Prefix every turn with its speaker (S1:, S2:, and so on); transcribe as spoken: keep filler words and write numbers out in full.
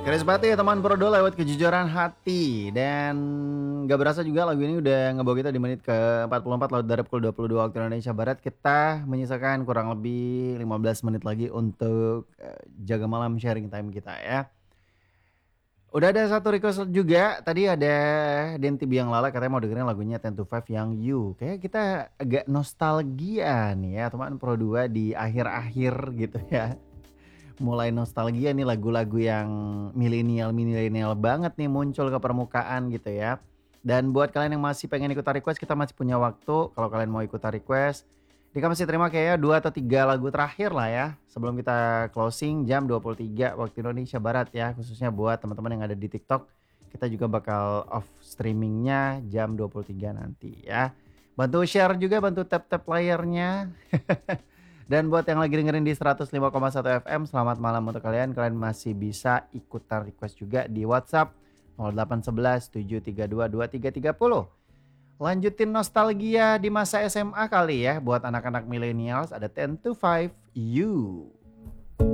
S1: Garis Pati teman Prodo lewat kejujuran hati. Dan gak berasa juga lagu ini udah ngebawa kita di menit ke empat puluh empat lewat dari pukul dua puluh dua waktu Indonesia Barat. Kita menyisakan kurang lebih lima belas menit lagi untuk uh, jaga malam sharing time kita ya. Udah ada satu request juga. Tadi ada Denti Biang Lala katanya mau dengerin lagunya Ten to Five yang You. Kayak kita agak nostalgia nih ya teman Pro dua di akhir-akhir gitu ya. Mulai nostalgia nih lagu-lagu yang milenial-milenial banget nih muncul ke permukaan gitu ya. Dan buat kalian yang masih pengen ikutan request, kita masih punya waktu. Kalau kalian mau ikutan request, Dika masih terima kayaknya dua atau tiga lagu terakhir lah ya. Sebelum kita closing jam dua puluh tiga waktu Indonesia Barat ya. Khususnya buat teman-teman yang ada di TikTok. Kita juga bakal off streamingnya jam dua puluh tiga nanti ya. Bantu share juga, bantu tap-tap layarnya. Dan buat yang lagi dengerin di seratus lima koma satu F M, selamat malam untuk kalian. Kalian masih bisa ikutan request juga di WhatsApp nol delapan satu satu tujuh tiga dua dua tiga tiga nol. Lanjutin nostalgia di masa S M A kali ya. Buat anak-anak millennials ada Ten to Five You.